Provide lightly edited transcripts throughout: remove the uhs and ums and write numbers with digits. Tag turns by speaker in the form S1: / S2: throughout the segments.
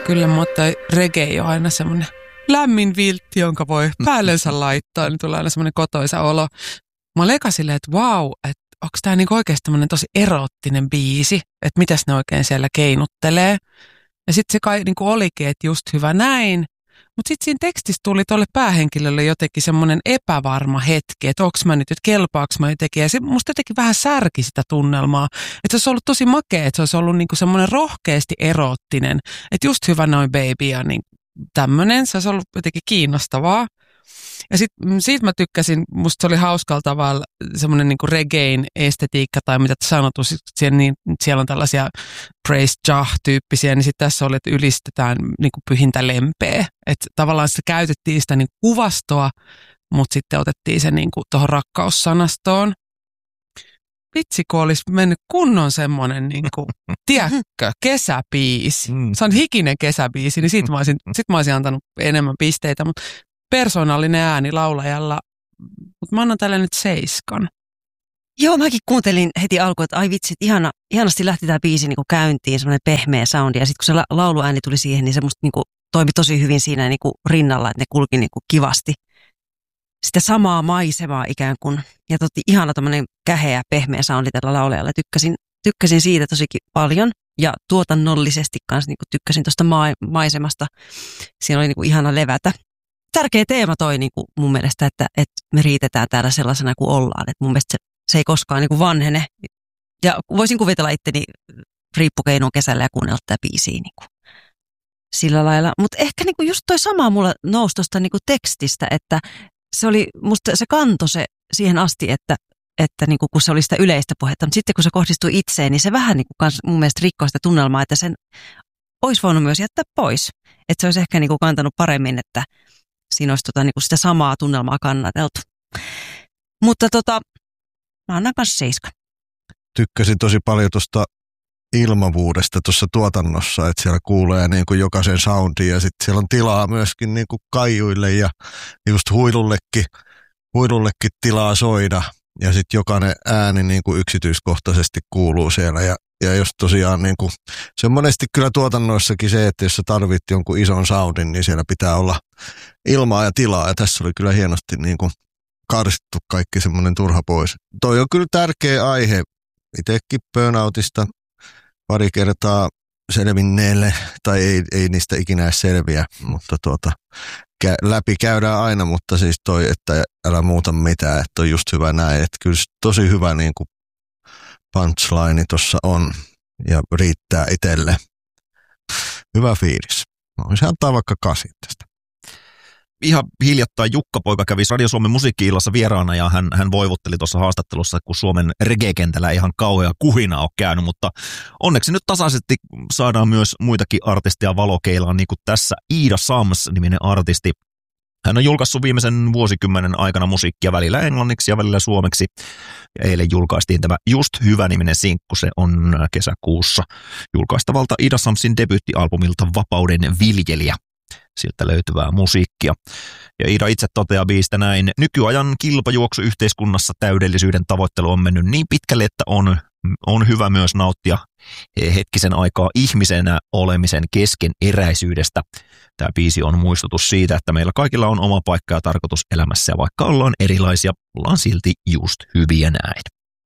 S1: Kyllä, mutta reggae on aina semmoinen lämmin viltti, jonka voi päällensä laittaa, niin tulee aina semmoinen kotoisa olo. Mä olin eka silleen, että vau, että onko tämä niinku oikeasti tämmöinen tosi eroottinen biisi, että mitäs ne oikein siellä keinuttelee. Ja sitten se kai niinku olikin, että just hyvä näin. Mutta sitten siinä tekstissä tuli tuolle päähenkilölle jotenkin semmoinen epävarma hetki, että onko mä nyt, että kelpaako mä jotenkin. Ja se musta jotenkin vähän särki sitä tunnelmaa. Että se olisi ollut tosi makea, että se olisi ollut niinku semmoinen rohkeasti eroottinen. Että just hyvä noin baby ja niin tämmöinen. Se olisi ollut jotenkin kiinnostavaa. Ja siitä mä tykkäsin, musta se oli hauskalla tavalla semmoinen niinku reggaein estetiikka tai mitä sanottu, siellä on tällaisia praise jah-tyyppisiä, niin sitten tässä oli, että ylistetään niinku pyhintä lempeä. Että tavallaan se käytettiin sitä niinku kuvastoa, mutta sitten otettiin se niinku tuohon rakkaussanastoon. Vitsi, kun olisi mennyt kunnon semmoinen, niinku, tiedätkö, kesäbiisi. Se on hikinen kesäbiisi, niin sit mä olisin antanut enemmän pisteitä, mutta persoonallinen ääni laulajalla, mutta mä annan tälle nyt 7.
S2: Joo, mäkin kuuntelin heti alkuun, että ai vitsi, ihanasti lähti tämä biisi niinku käyntiin, semmoinen pehmeä soundi. Ja sitten kun se lauluääni tuli siihen, niin se musta niinku toimi tosi hyvin siinä niinku rinnalla, että ne kulki niinku kivasti. Sitä samaa maisemaa ikään kuin. Ja totti ihana tämmöinen käheä, pehmeä soundi tällä laulajalla. Tykkäsin siitä tosikin paljon. Ja tuotannollisesti kanssa niinku tykkäsin tuosta maisemasta. Siinä oli niinku ihana levätä. Tärkeä teema toi niinku mun mielestä, että me riitetään täällä sellaisena kuin ollaan. Et mun mielestä se ei koskaan niinku vanhene. Ja voisin kuvitella itteni riippukeinuun kesällä ja kuunnella tätä biisiä niinku sillä lailla. Mutta ehkä niinku just toi sama mulla nousi tuosta niinku tekstistä, että se oli, musta se kantoi se siihen asti, että niinku kun se oli sitä yleistä puhetta. Mutta sitten kun se kohdistui itseen, niin se vähän niinku kans mun mielestä rikkoi sitä tunnelmaa, että sen olisi voinut myös jättää pois. Että se olisi ehkä niinku kantanut paremmin, että siinä olisi niinku sitä samaa tunnelmaa kannateltu. Mutta mä annan kanssa 7.
S3: Tykkäsin tosi paljon tuosta ilmavuudesta tuossa tuotannossa, että siellä kuulee niinku jokaisen soundin ja sitten siellä on tilaa myöskin niinku kaijuille ja just huilullekin tilaa soida. Ja sitten jokainen ääni niinku yksityiskohtaisesti kuuluu siellä ja jos tosiaan niinku, se on monesti kyllä tuotannoissakin se, että jos sä tarvit jonkun ison soundin, niin siellä pitää olla ilmaa ja tilaa ja tässä oli kyllä hienosti niinku karsittu kaikki semmoinen turha pois. Toi on kyllä tärkeä aihe. Itsekin burnoutista pari kertaa selvinneelle, tai ei niistä ikinä edes selviä, mutta läpi käydään aina, mutta siis toi, että älä muuta mitään, että on just hyvä näin, että kyllä tosi hyvä niin kuin punchline tuossa on ja riittää itselle. Hyvä fiilis. Voisi antaa vaikka 8 tästä.
S4: Ihan hiljattain Jukka-poika kävi Radio Suomen musiikki-illassa vieraana ja hän voivotteli tuossa haastattelussa, kun Suomen reggae-kentällä ei ihan kauhea kuhina ole käynyt, mutta onneksi nyt tasaisesti saadaan myös muitakin artisteja valokeilaan, niin kuin tässä Ida Sams-niminen artisti. Hän on julkaissut viimeisen vuosikymmenen aikana musiikkia välillä englanniksi ja välillä suomeksi. Ja eilen julkaistiin tämä Just hyvä-niminen sinkku, se on kesäkuussa julkaistavalta Ida Samsin debyyttialbumilta Vapauden viljelijä. Siltä löytyvää musiikkia. Ja Ida itse toteaa biistä näin: nykyajan kilpajuoksu yhteiskunnassa täydellisyyden tavoittelu on mennyt niin pitkälle, että on hyvä myös nauttia hetkisen aikaa ihmisenä olemisen keskeneräisyydestä. Tämä biisi on muistutus siitä, että meillä kaikilla on oma paikka ja tarkoitus elämässä, ja vaikka ollaan erilaisia, ollaan silti just hyviä näin.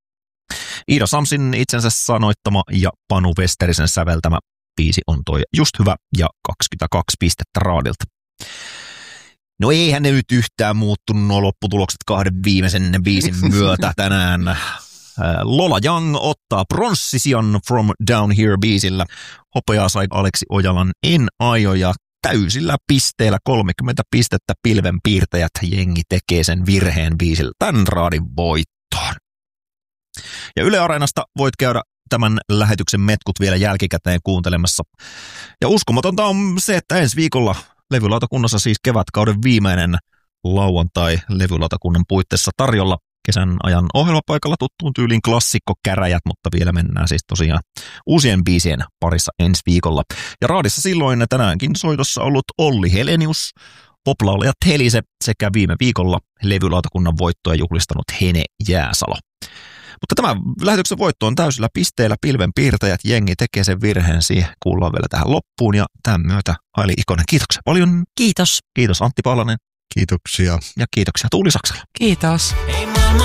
S4: Ida Samsin itsensä sanoittama ja Panu Westerisen säveltämä biisi on toi Just hyvä ja 22 pistettä Raadilta. No eihän ne nyt yhtään muuttunut nuo lopputulokset 2 viimeisen biisin myötä tänään. Lola Young ottaa pronssisijan From Down Here -biisillä. Hopeaa sai Aleksi Ojalan En aio ja täysillä pisteillä 30 pistettä pilvenpiirtäjät. Jengi tekee sen virheen biisillä tämän raadin voittoon. Ja Yle Areenasta voit käydä tämän lähetyksen metkut vielä jälkikäteen kuuntelemassa. Ja uskomatonta on se, että ensi viikolla levylautakunnassa siis kevätkauden viimeinen lauantai levylautakunnan puitteissa tarjolla kesän ajan ohjelmapaikalla tuttuun tyyliin klassikkokäräjät, mutta vielä mennään siis tosiaan uusien biisien parissa ensi viikolla. Ja raadissa silloin tänäänkin soitossa ollut Olli Helenius, poplaulajat Helise sekä viime viikolla levylautakunnan voittoja juhlistanut Hene Jääsalo. Mutta tämä lähetyksen voitto on täysillä pisteillä. Pilvenpiirtäjät jengi tekee sen virheen siihen. Kuullaan vielä tähän loppuun ja tämän myötä Aili Ikonen. Kiitoksia paljon.
S2: Kiitos.
S4: Kiitos Antti Paalanen.
S3: Kiitoksia.
S4: Ja kiitoksia Tuuli Saksala.
S1: Kiitos.
S5: Ei maailma